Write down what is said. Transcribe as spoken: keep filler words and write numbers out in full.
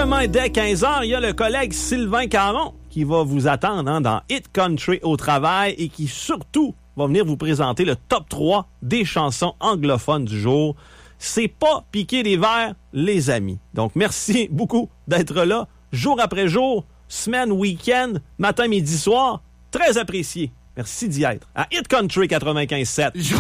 Demain, dès quinze heures, il y a le collègue Sylvain Caron qui va vous attendre hein, dans Hit Country au travail et qui, surtout, va venir vous présenter le top trois des chansons anglophones du jour. C'est pas piquer des verres, les amis. Donc, merci beaucoup d'être là, jour après jour, semaine, week-end, matin, midi, soir. Très apprécié. Merci d'y être. À Hit Country quatre-vingt-quinze sept.